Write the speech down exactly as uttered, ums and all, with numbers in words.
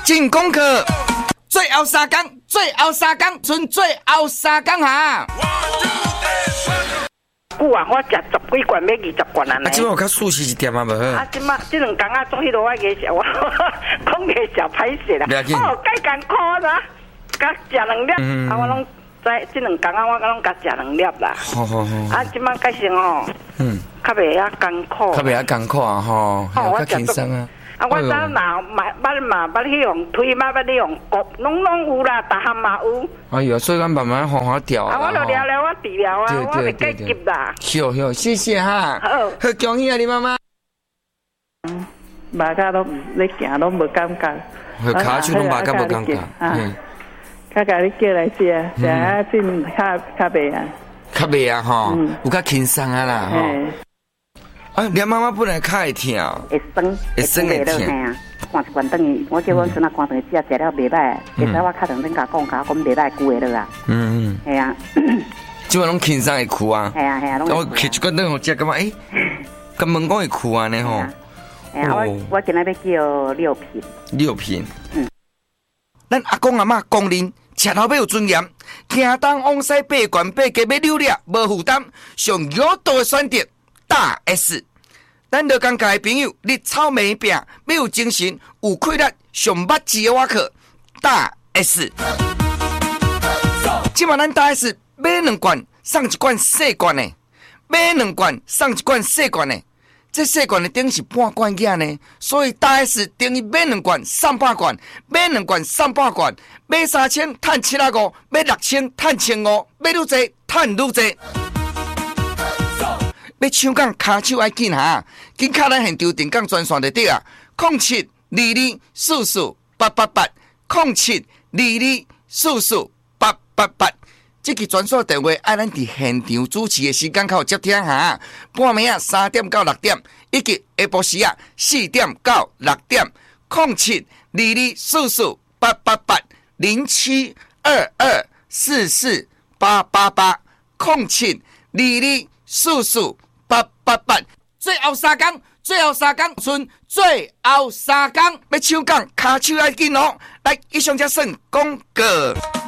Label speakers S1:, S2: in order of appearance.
S1: 进功课，最后三工，最后三工，剩最后三工哈。
S2: 久啊，我食十几罐，要二十罐啊！
S1: 啊，即摆有较素食一点啊，无好。
S2: 啊，即摆即两工啊，做迄落我个小，我讲个小歹势啦。哦，介艰苦啦，甲食两粒，啊，我拢在即两工啊，我拢甲食两粒啦。
S1: 好好好。
S2: 啊，即摆改成哦，嗯，较袂遐艰苦。
S1: 较袂遐艰苦啊，吼，较轻松啊。
S2: 啊，我早拿买捌嘛，捌去用推，捌捌去用割，拢拢有啦，逐项嘛有。
S1: 哎呦，所以咱慢慢好好调
S2: 啊。啊，我就聊聊，我治疗啊，我袂计急啦。
S1: 好好，谢谢哈。好，好恭喜啊，你妈妈。
S2: 嗯，马甲都咧行，拢无感觉。
S1: 好，骹手拢马甲无感觉。
S2: 嗯。较甲你叫来食，食啊真较较袂啊。
S1: 较袂啊吼，有较轻松啊啦吼。啊，连妈妈本来较会疼，
S2: 会酸，
S1: 会酸会疼。
S2: 看一罐等于，我叫阮孙仔看等于食食了袂歹，会使我较长阵甲讲甲讲袂歹久的了啊。嗯嗯。系啊。
S1: 即摆拢轻松会哭啊。
S2: 系啊系啊，拢。
S1: 我摕一罐等互食，感觉诶，甲问讲会哭安尼吼。
S2: 哎呀，我我今仔要叫六品。
S1: 六品。嗯。咱阿公阿嬷讲恁。吃头要有尊严，行东往西八关八街要溜达，无负担，上有道的选择大 S。咱乐工界的朋友，你炒面饼要有精神，有气力，上捌字的瓦克大 S。即嘛咱大 S 买两罐送一罐细罐的，买两罐送一罐细罐的。这细罐的顶是半罐价呢，所以大 S 等于买两罐送半罐，买两罐送半罐，买三千赚七啊五，买六千赚千五，买愈济赚愈济。要抢讲卡手爱紧哈，紧卡咱现场电讲专线就对啊，零七二二四四八八八，零七二二四四八八八。这个专属电话爱咱伫现场主持的时间较有接听哈，半暝啊三点到六点，以及下晡时啊四点到六点，零七二二四四八八八零七二二四四八八八零七二二四四八八八。最后三工，最后三工，剩最后三工，要抢讲卡手要紧哦！来，以上才算广告。